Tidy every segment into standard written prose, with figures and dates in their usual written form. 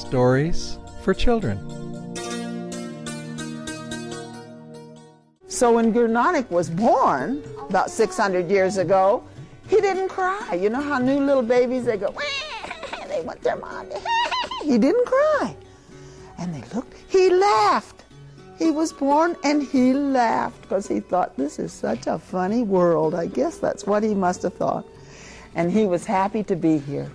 Stories for children. So when Guru Nanak was born, about 600 years ago, he didn't cry. You know how new little babies, they go, wah, they want their mom. He didn't cry. And they looked, he laughed. He was born and he laughed because he thought, this is such a funny world. I guess that's what he must have thought. And he was happy to be here.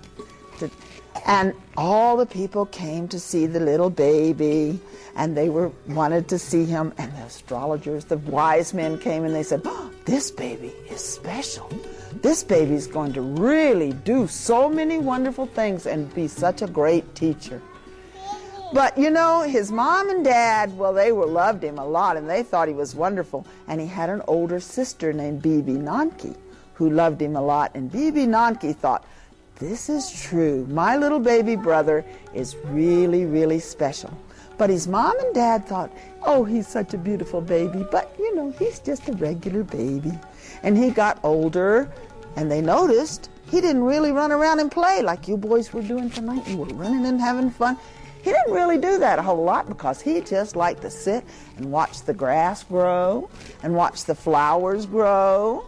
And all the people came to see the little baby, and they wanted to see him. And the astrologers, the wise men came, and they said, oh, this baby is special. This baby's going to really do so many wonderful things and be such a great teacher. But, you know, his mom and dad, well, they loved him a lot, and they thought he was wonderful. And he had an older sister named Bibi Nanki, who loved him a lot. And Bibi Nanki thought, this is true. My little baby brother is really, really special. But his mom and dad thought, oh, he's such a beautiful baby, but, you know, he's just a regular baby. And he got older, and they noticed he didn't really run around and play like you boys were doing tonight. You were running and having fun. He didn't really do that a whole lot because he just liked to sit and watch the grass grow and watch the flowers grow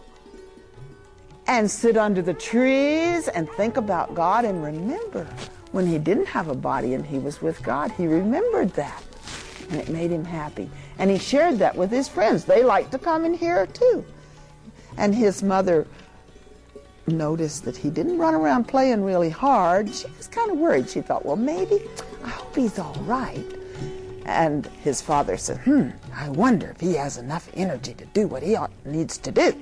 and sit under the trees and think about God and remember when he didn't have a body and he was with God. He remembered that, and it made him happy. And he shared that with his friends. They liked to come in here too. And his mother noticed that he didn't run around playing really hard. She was kind of worried. She thought, well, maybe, I hope he's all right. And his father said, I wonder if he has enough energy to do what he needs to do.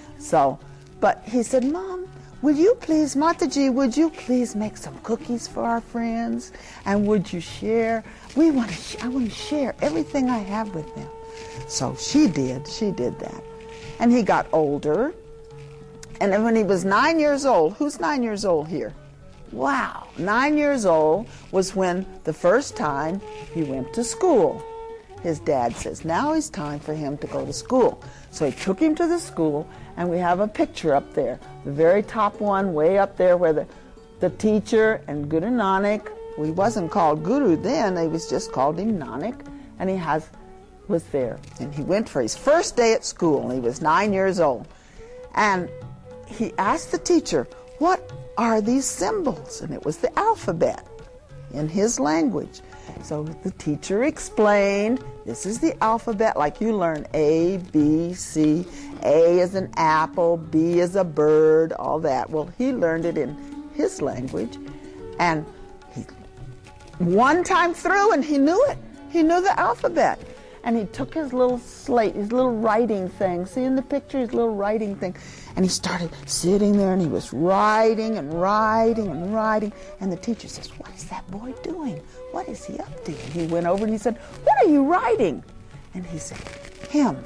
But he said, Mom, would you please, Mataji, would you please make some cookies for our friends? And would you share? I want to share everything I have with them. So she did that. And he got older. And then when he was 9 years old, who's 9 years old here? Wow, 9 years old was when the first time he went to school. His dad says, now it's time for him to go to school. So he took him to the school, and we have a picture up there. The very top one, way up there, where the teacher and Guru Nanak, he wasn't called Guru then, they was just called him Nanak, and he was there. And he went for his first day at school, and he was 9 years old. And he asked the teacher, what are these symbols? And it was the alphabet in his language. So the teacher explained, this is the alphabet, like you learn A, B, C. A is an apple, B is a bird, all that. Well, he learned it in his language, and he one time through, and he knew it. He knew the alphabet. And he took his little slate, his little writing thing. See in the picture, his little writing thing. And he started sitting there, and he was writing and writing and writing. And the teacher says, what is that boy doing? What is he up to? And he went over and he said, what are you writing? And he said, him,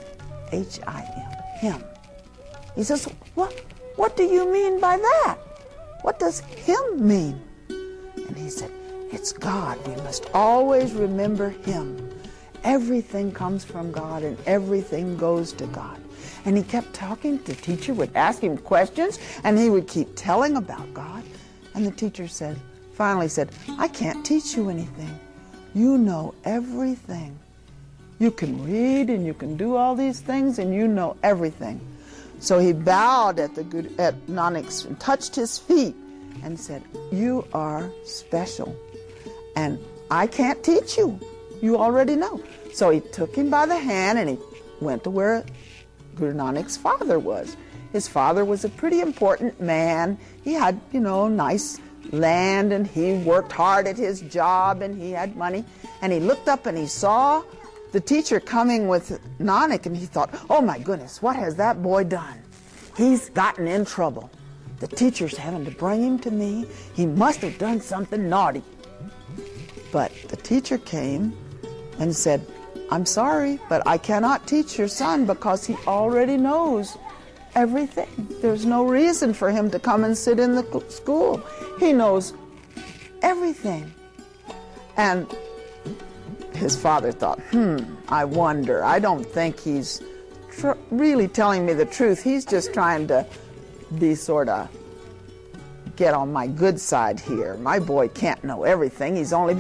H-I-M, him. He says, what do you mean by that? What does him mean? And he said, it's God. We must always remember him. Everything comes from God, and everything goes to God. And he kept talking. The teacher would ask him questions, and he would keep telling about God. And the teacher finally said, I can't teach you anything. You know everything. You can read, and you can do all these things, and you know everything. So he bowed at Nanak's and touched his feet and said, you are special, and I can't teach you. You already know. So he took him by the hand, and he went to where Guru Nanak's father was. His father was a pretty important man. He had, nice land, and he worked hard at his job, and he had money. And he looked up and he saw the teacher coming with Nanak, and he thought, oh my goodness, what has that boy done? He's gotten in trouble. The teacher's having to bring him to me. He must have done something naughty. But the teacher came and said, I'm sorry, but I cannot teach your son because he already knows everything. There's no reason for him to come and sit in the school. He knows everything. And his father thought, I wonder. I don't think he's really telling me the truth. He's just trying to be sort of get on my good side here. My boy can't know everything. He's only